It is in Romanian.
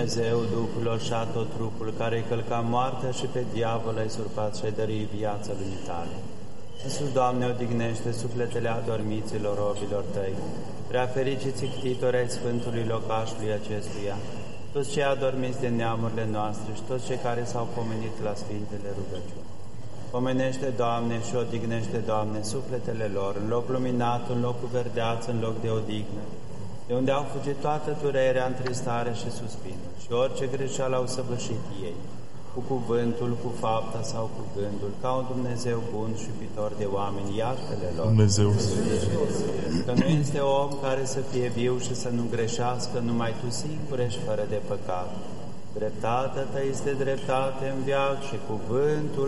Dumnezeu, Duhul și a tot trupul, care îi călca moartea și pe diavol ai surpat și ai dăruit viața lui tale. Iisus, Doamne, odihnește sufletele adormiților robilor Tăi, prea fericiți ctitori ai Sfântului locașului acestuia, toți cei adormiți de neamurile noastre și toți cei care s-au pomenit la Sfintele rugăciuni. Pomenește, Doamne, și odihnește, Doamne, sufletele lor, în loc luminat, în loc cu verdeață, în loc de odihnă, de unde au fugit toată durerea, întristare și suspinul și orice greșeală au săvârșit ei, cu cuvântul, cu fapta sau cu gândul, ca un Dumnezeu bun și iubitor de oameni, iartă-le lor. Dumnezeu, că nu este om care să fie viu și să nu greșească, numai Tu singur ești fără de păcat. Dreptatea Ta este dreptate în veac și cuvântul